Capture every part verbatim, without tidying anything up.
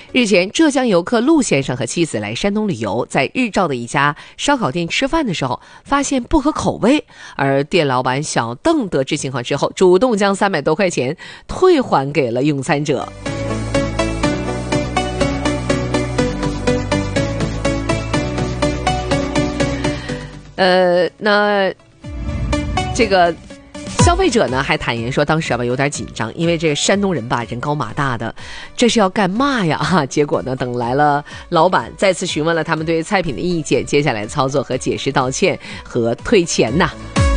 日前，浙江游客陆先生和妻子来山东旅游，在日照的一家烧烤店吃饭的时候，发现不合口味，而店老板小邓得知情况之后，主动将三百多块钱退还给了用餐者。呃，那这个消费者呢还坦言说，当时啊吧有点紧张，因为这个山东人吧人高马大的，这是要干嘛呀？哈，结果呢，等来了老板，再次询问了他们对菜品的意见，接下来操作和解释、道歉和退钱呐。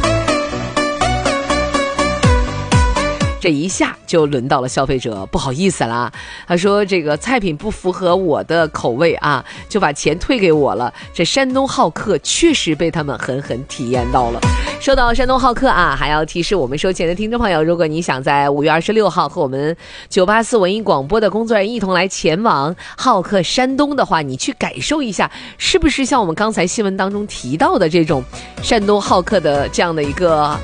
这一下就轮到了消费者不好意思啦，他说这个菜品不符合我的口味啊，就把钱退给我了。这山东好客确实被他们狠狠体验到了。说到山东好客啊，还要提示我们收钱的听众朋友，如果你想在五月二十六号和我们九八四文艺广播的工作人员一同来前往好客山东的话，你去感受一下，是不是像我们刚才新闻当中提到的这种山东好客的这样的一个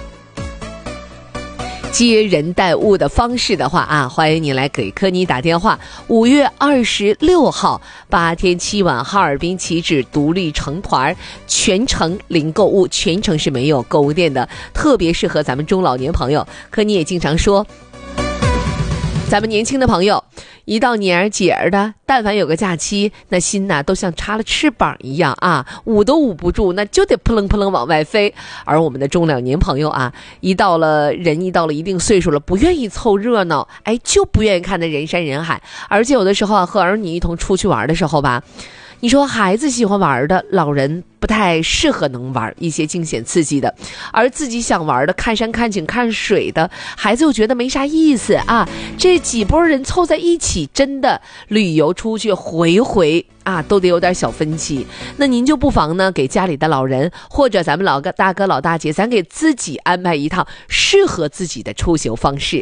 接人待物的方式的话啊，欢迎你来给科尼打电话。五月二十六号八天七晚，哈尔滨起止独立成团，全程零购物，全程是没有购物店的，特别适合咱们中老年朋友。科尼也经常说，咱们年轻的朋友一到年儿节儿的，但凡有个假期，那心呐都像插了翅膀一样啊，捂都捂不住，那就得扑棱扑棱往外飞。而我们的中老年朋友啊，一到了人一到了一定岁数了，不愿意凑热闹，哎，就不愿意看那人山人海。而且有的时候啊，和儿女一同出去玩的时候吧，你说孩子喜欢玩的，老人不太适合能玩一些惊险刺激的，而自己想玩的，看山看景看水的，孩子又觉得没啥意思啊。这几拨人凑在一起，真的旅游出去回回啊，都得有点小分歧。那您就不妨呢，给家里的老人或者咱们老大哥老大姐，咱给自己安排一趟适合自己的出行方式。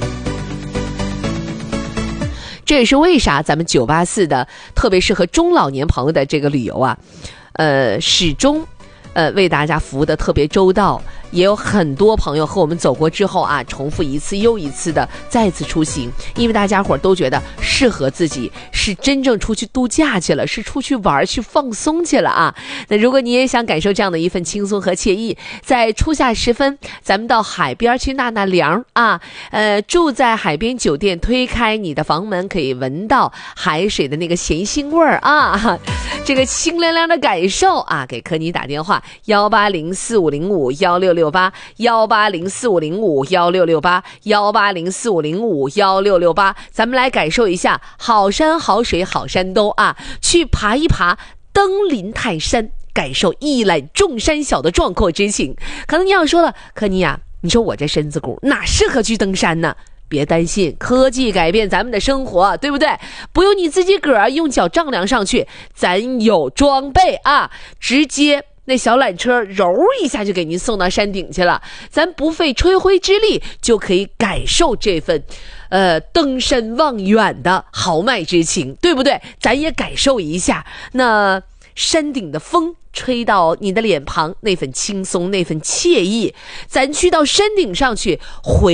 这也是为啥咱们九八四的特别适合中老年朋友的这个旅游啊，呃，始终呃为大家服务的特别周到。也有很多朋友和我们走过之后啊，重复一次又一次的再次出行，因为大家伙都觉得适合自己，是真正出去度假去了，是出去玩去放松去了啊。那如果你也想感受这样的一份轻松和惬意，在初夏时分，咱们到海边去纳纳凉啊，呃，住在海边酒店，推开你的房门，可以闻到海水的那个咸腥味儿啊，这个清凉凉的感受啊。给科尼打电话幺八零四五零五幺六六八幺八零四五零五幺六六八幺八零四五零五幺六六八，咱们来感受一下好山好水好山东啊，去爬一爬登临泰山，感受一览众山小的壮阔之情。可能你要说了，科尼啊，你说我这身子骨哪适合去登山呢？别担心，科技改变咱们的生活，对不对？不用你自己个儿用脚丈量上去，咱有装备啊，直接那小缆车揉一下就给您送到山顶去了，咱不费吹灰之力就可以感受这份呃登山望远的豪迈之情，对不对？咱也感受一下那山顶的风吹到你的脸庞，那份轻松，那份惬意。咱去到山顶上去回